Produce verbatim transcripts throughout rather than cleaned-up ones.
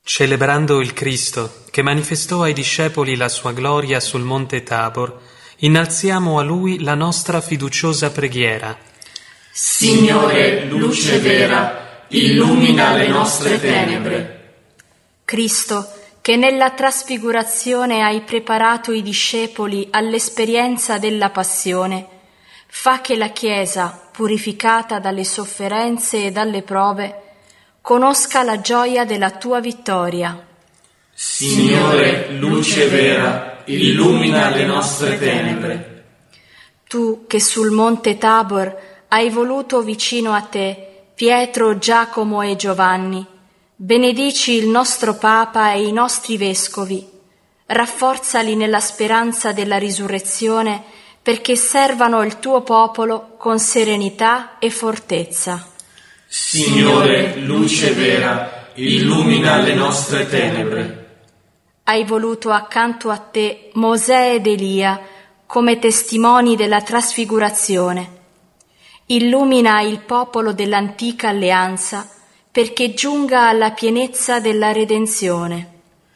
Celebrando il Cristo, che manifestò ai discepoli la sua gloria sul monte Tabor, innalziamo a Lui la nostra fiduciosa preghiera. Signore, luce vera, illumina le nostre tenebre. Cristo, che nella trasfigurazione hai preparato i discepoli all'esperienza della passione, fa che la Chiesa, purificata dalle sofferenze e dalle prove, conosca la gioia della tua vittoria. Signore, luce vera, illumina le nostre tenebre. Tu che sul monte Tabor hai voluto vicino a te Pietro, Giacomo e Giovanni, benedici il nostro Papa e i nostri vescovi, rafforzali nella speranza della risurrezione perché servano il tuo popolo con serenità e fortezza. Signore, luce vera, illumina le nostre tenebre. Hai voluto accanto a te Mosè ed Elia come testimoni della trasfigurazione. Illumina il popolo dell'antica alleanza perché giunga alla pienezza della redenzione.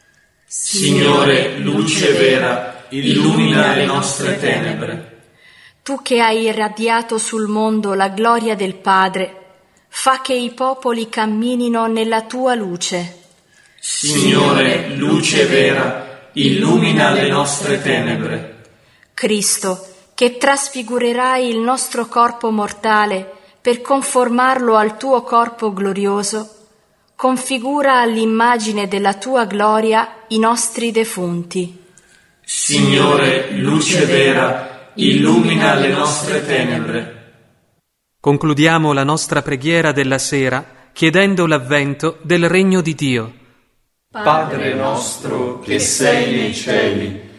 Signore, luce vera, illumina le nostre tenebre. Tu che hai irradiato sul mondo la gloria del Padre, fa che i popoli camminino nella tua luce. Signore, luce vera, illumina le nostre tenebre. Cristo, che trasfigurerai il nostro corpo mortale per conformarlo al tuo corpo glorioso, configura all'immagine della tua gloria i nostri defunti. Signore, luce vera, illumina le nostre tenebre. Concludiamo la nostra preghiera della sera chiedendo l'avvento del Regno di Dio. Padre nostro che sei nei cieli,